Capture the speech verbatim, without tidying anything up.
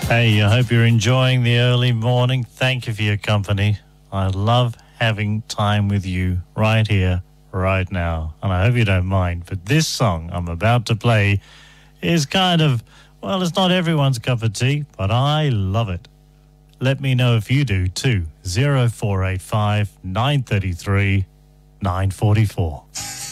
Hey, I hope you're enjoying the early morning. Thank you for your company. I love having time with you right here, right now. And I hope you don't mind. But this song I'm about to play is kind of, well, it's not everyone's cup of tea, but I love it. Let me know if you do too. zero four eight five, nine three three, nine four four.